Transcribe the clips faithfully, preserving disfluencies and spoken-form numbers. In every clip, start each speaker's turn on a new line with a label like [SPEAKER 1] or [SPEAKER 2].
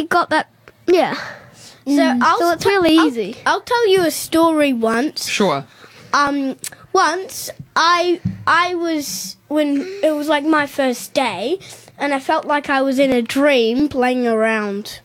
[SPEAKER 1] got that. Yeah.
[SPEAKER 2] So, I'll
[SPEAKER 1] So it's
[SPEAKER 2] t-
[SPEAKER 1] really
[SPEAKER 2] I'll-
[SPEAKER 1] easy.
[SPEAKER 2] I'll tell you a story once.
[SPEAKER 3] Sure.
[SPEAKER 2] Um, once I I was when it was like my first day, and I felt like I was in a dream playing around.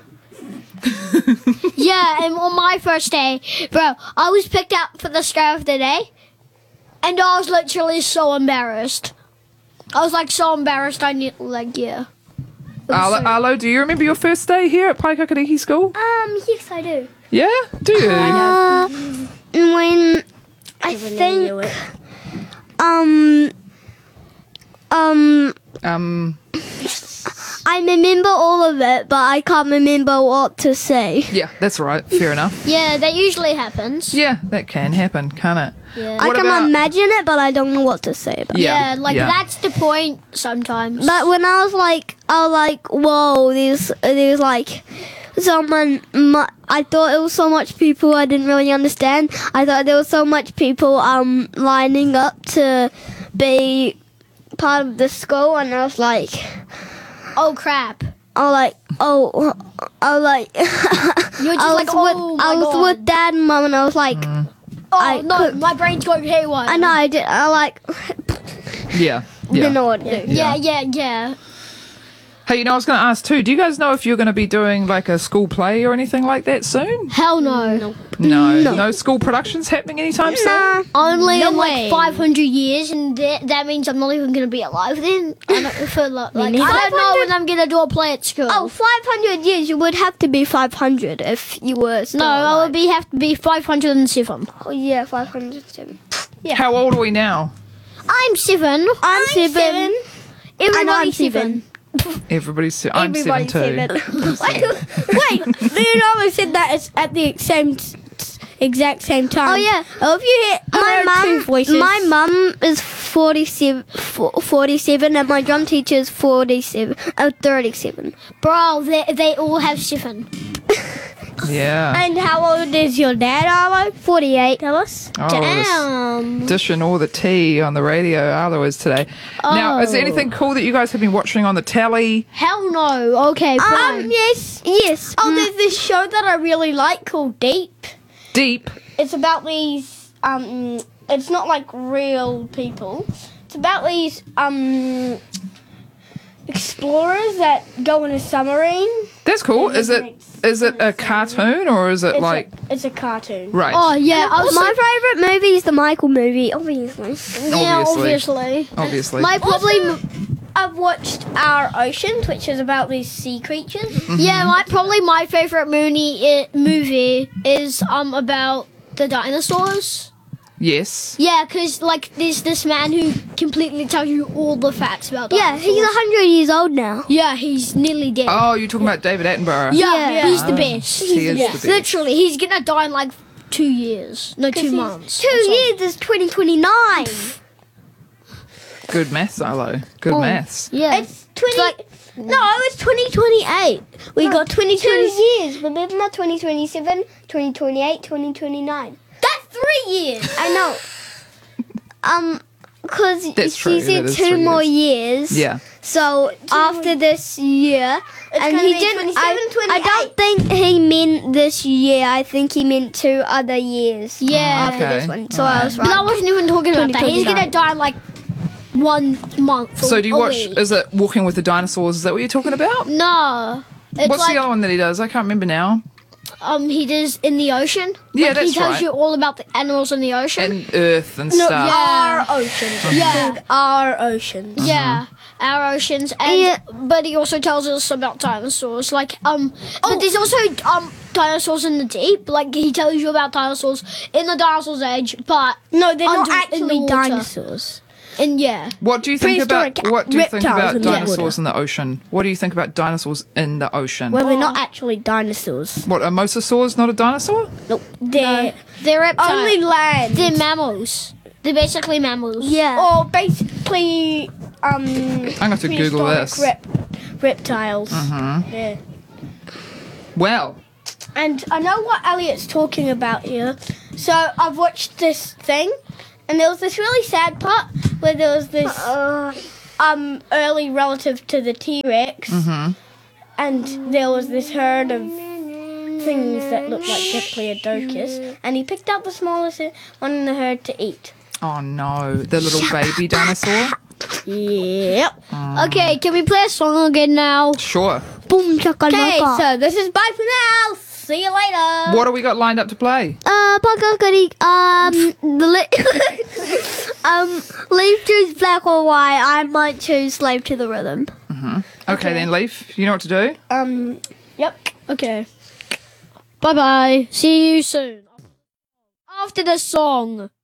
[SPEAKER 4] Yeah, and on my first day, bro, I was picked out for the scout of the day, and I was literally so embarrassed. I was like so embarrassed. I need like yeah. It was
[SPEAKER 3] Arlo,
[SPEAKER 4] so-
[SPEAKER 3] Arlo, do you remember your first day here at Paikakariki School?
[SPEAKER 1] Um, yes, I do.
[SPEAKER 3] Yeah? Do you?
[SPEAKER 1] Uh, when I
[SPEAKER 2] Never knew
[SPEAKER 1] think,
[SPEAKER 2] it.
[SPEAKER 1] um, um,
[SPEAKER 3] Um,
[SPEAKER 1] I remember all of it, but I can't remember what to say.
[SPEAKER 3] yeah, that's right. Fair enough.
[SPEAKER 4] Yeah, that usually happens.
[SPEAKER 3] Yeah, that can happen, can't it?
[SPEAKER 4] Yeah.
[SPEAKER 1] I
[SPEAKER 3] What
[SPEAKER 1] can
[SPEAKER 3] about-
[SPEAKER 1] imagine it, but I don't know what to say about it.
[SPEAKER 3] Yeah,
[SPEAKER 4] Yeah, like
[SPEAKER 3] yeah.
[SPEAKER 4] that's the point sometimes.
[SPEAKER 1] But when I was like, I was like, whoa, there's, there's like, someone, mu- I thought it was so much people I didn't really understand. I thought there was so much people um lining up to be part of the school, and I was like,
[SPEAKER 4] oh crap.
[SPEAKER 1] I was like, oh, I was like,
[SPEAKER 4] You're just
[SPEAKER 1] I was
[SPEAKER 4] like, oh
[SPEAKER 1] with,
[SPEAKER 4] my
[SPEAKER 1] I was
[SPEAKER 4] God.
[SPEAKER 1] with dad and mum, and I was like,
[SPEAKER 3] Mm.
[SPEAKER 4] Oh
[SPEAKER 1] I
[SPEAKER 4] no,
[SPEAKER 1] could-
[SPEAKER 4] my brain's going haywire.
[SPEAKER 1] I know, I did, I like,
[SPEAKER 3] Yeah. Yeah.
[SPEAKER 1] didn't know what to do.
[SPEAKER 4] Yeah, yeah, yeah.
[SPEAKER 3] Hey, you know, I was going to ask too, do you guys know if you're going to be doing like a school play or anything like that soon?
[SPEAKER 4] Hell no.
[SPEAKER 3] No.
[SPEAKER 1] No.
[SPEAKER 3] No school productions happening anytime soon?
[SPEAKER 1] Nah.
[SPEAKER 4] Only
[SPEAKER 2] No
[SPEAKER 4] in
[SPEAKER 2] way.
[SPEAKER 4] like five hundred years, and that, that means I'm not even going to be alive then. I don't, for like, like,
[SPEAKER 1] neither.
[SPEAKER 4] I don't know when I'm going to do a play at school.
[SPEAKER 1] Oh, five hundred years, you would have to be five hundred if you were still
[SPEAKER 4] no, I
[SPEAKER 1] alive.
[SPEAKER 4] would be have to be five hundred seven.
[SPEAKER 1] Oh, yeah, five hundred seven.
[SPEAKER 3] How old are we now?
[SPEAKER 4] I'm seven.
[SPEAKER 1] I'm, seven.
[SPEAKER 2] seven.
[SPEAKER 4] Everybody's
[SPEAKER 1] I'm
[SPEAKER 4] seven.
[SPEAKER 3] Everybody's se- I'm seven
[SPEAKER 1] Everybody's
[SPEAKER 3] too.
[SPEAKER 1] seven.
[SPEAKER 2] Wait, Leonardo said that it's at the same exact same time.
[SPEAKER 1] Oh, yeah.
[SPEAKER 2] Oh, if you hear
[SPEAKER 1] My
[SPEAKER 2] my two
[SPEAKER 1] mum,
[SPEAKER 2] voices.
[SPEAKER 1] my mum is forty-seven, fo- forty-seven, and my drum teacher is forty-seven, uh, thirty-seven.
[SPEAKER 4] Bro, they, they all have seven.
[SPEAKER 3] Yeah.
[SPEAKER 2] And how old is your dad, Arlo?
[SPEAKER 1] forty-eight.
[SPEAKER 2] Tell us.
[SPEAKER 3] Oh, this
[SPEAKER 4] Damn.
[SPEAKER 3] dishing all the tea on the radio Arlo is today. Now, is there anything cool that you guys have been watching on the telly?
[SPEAKER 4] Hell no. Okay,
[SPEAKER 2] Um,
[SPEAKER 4] fine.
[SPEAKER 2] yes.
[SPEAKER 1] Yes.
[SPEAKER 2] Oh, there's this show that I really like called Deep.
[SPEAKER 3] Deep.
[SPEAKER 2] It's about these, um, it's not like real people. It's about these, um, explorers that go in a submarine.
[SPEAKER 3] That's cool. Is it is it a cartoon or is it
[SPEAKER 2] It's,
[SPEAKER 3] like
[SPEAKER 2] a, it's a cartoon.
[SPEAKER 3] right?
[SPEAKER 4] Oh, yeah. I was
[SPEAKER 1] My favourite movie is the Michael movie, obviously.
[SPEAKER 4] yeah,
[SPEAKER 3] Obviously.
[SPEAKER 4] obviously.
[SPEAKER 3] Obviously.
[SPEAKER 4] My probably,
[SPEAKER 2] I've watched Our Oceans, which is about these sea creatures.
[SPEAKER 3] Mm-hmm.
[SPEAKER 4] yeah, my probably my favorite movie i- movie is um about the dinosaurs.
[SPEAKER 3] Yes.
[SPEAKER 4] Yeah, because like there's this man who completely tells you all the facts about
[SPEAKER 1] Yeah,
[SPEAKER 4] dinosaurs.
[SPEAKER 1] he's one hundred years old now.
[SPEAKER 4] Yeah, he's nearly dead.
[SPEAKER 3] Oh, you're talking about David Attenborough.
[SPEAKER 4] yeah,
[SPEAKER 1] yeah.
[SPEAKER 4] he's the best.
[SPEAKER 3] He is
[SPEAKER 4] yeah.
[SPEAKER 3] the best.
[SPEAKER 4] Literally, he's gonna die in like two years. No, two
[SPEAKER 2] he's-
[SPEAKER 4] months.
[SPEAKER 1] Two years is twenty twenty-nine.
[SPEAKER 3] Good maths, Arlo. Good maths.
[SPEAKER 4] Yeah.
[SPEAKER 2] It's twenty.
[SPEAKER 4] like-
[SPEAKER 2] no, it's twenty twenty-eight. We got twenty
[SPEAKER 1] Two
[SPEAKER 2] twenty.
[SPEAKER 1] years. Remember twenty twenty-seven, twenty twenty-eight, twenty twenty-nine.
[SPEAKER 2] That's three years.
[SPEAKER 1] I know. Um, because
[SPEAKER 3] That's true,
[SPEAKER 1] she said
[SPEAKER 3] that is
[SPEAKER 1] two
[SPEAKER 3] three
[SPEAKER 1] more
[SPEAKER 3] years.
[SPEAKER 1] years.
[SPEAKER 3] Yeah.
[SPEAKER 1] So after this year, and
[SPEAKER 2] gonna
[SPEAKER 1] he
[SPEAKER 2] be
[SPEAKER 1] didn't. I,
[SPEAKER 2] twenty-seven,
[SPEAKER 1] I don't think he meant this year. I think he meant two other years.
[SPEAKER 4] Yeah.
[SPEAKER 1] After
[SPEAKER 3] Okay.
[SPEAKER 1] this one. So I was
[SPEAKER 4] But I
[SPEAKER 1] right.
[SPEAKER 4] wasn't even talking about that. He's gonna
[SPEAKER 1] twenty twenty-nine.
[SPEAKER 4] die in like one month.
[SPEAKER 3] So
[SPEAKER 4] or
[SPEAKER 3] do you
[SPEAKER 4] a
[SPEAKER 3] watch?
[SPEAKER 4] week.
[SPEAKER 3] Is it Walking with the Dinosaurs? Is that what you're talking about?
[SPEAKER 4] No. It's
[SPEAKER 3] What's
[SPEAKER 4] like
[SPEAKER 3] the other one that he does? I can't remember now.
[SPEAKER 4] um he does in the ocean.
[SPEAKER 3] Yeah,
[SPEAKER 4] Like,
[SPEAKER 3] that's
[SPEAKER 4] he tells
[SPEAKER 3] right.
[SPEAKER 4] you all about the animals in the ocean.
[SPEAKER 3] And Earth and
[SPEAKER 2] No,
[SPEAKER 3] stuff.
[SPEAKER 4] yeah.
[SPEAKER 2] Our Oceans.
[SPEAKER 4] Yeah.
[SPEAKER 2] Our Oceans.
[SPEAKER 4] Yeah, our oceans, and
[SPEAKER 1] Yeah.
[SPEAKER 4] but he also tells us about dinosaurs. Like um, but there's also um dinosaurs in the deep. Like he tells you about dinosaurs in the dinosaurs age, but
[SPEAKER 2] No, they're not
[SPEAKER 4] Under- in the
[SPEAKER 2] actually
[SPEAKER 4] water.
[SPEAKER 2] dinosaurs.
[SPEAKER 4] and yeah,
[SPEAKER 3] What do you think about
[SPEAKER 2] Prehistoric
[SPEAKER 3] what do you think
[SPEAKER 2] reptiles
[SPEAKER 3] about
[SPEAKER 2] in the
[SPEAKER 3] dinosaurs
[SPEAKER 2] water.
[SPEAKER 3] in the ocean? What do you think about dinosaurs in the ocean?
[SPEAKER 2] Well, they're not actually dinosaurs.
[SPEAKER 3] What, a mosasaur's not a dinosaur?
[SPEAKER 2] Nope. They're
[SPEAKER 4] they're reptiles.
[SPEAKER 2] only land.
[SPEAKER 4] They're mammals. They're basically mammals.
[SPEAKER 1] Yeah.
[SPEAKER 2] Or basically, um.
[SPEAKER 3] I'm gonna have to Google
[SPEAKER 2] prehistoric
[SPEAKER 3] this.
[SPEAKER 2] Rep- reptiles.
[SPEAKER 3] Mm-hmm.
[SPEAKER 2] Yeah.
[SPEAKER 3] Well,
[SPEAKER 2] And I know what Elliot's talking about here. So I've watched this thing, and there was this really sad part where there was this
[SPEAKER 1] Uh,
[SPEAKER 2] um early relative to the T Rex,
[SPEAKER 3] mhm.
[SPEAKER 2] and there was this herd of things that looked like Diplodocus, and he picked out the smallest one in the herd to eat.
[SPEAKER 3] Oh no, the little baby dinosaur.
[SPEAKER 2] Yep.
[SPEAKER 4] Okay, can we play a song again now?
[SPEAKER 3] Sure.
[SPEAKER 1] Boom
[SPEAKER 2] Okay,
[SPEAKER 1] chakalaka.
[SPEAKER 2] so this is bye for now. See you later.
[SPEAKER 3] What do we got lined up to play?
[SPEAKER 1] Uh, Pagakari, um, the li- um, Leaf choose black or white. I might choose slave to the rhythm.
[SPEAKER 3] Okay, then, Leaf. You know what to do?
[SPEAKER 2] Um. Yep.
[SPEAKER 4] Okay. Bye bye. See you soon. After the song.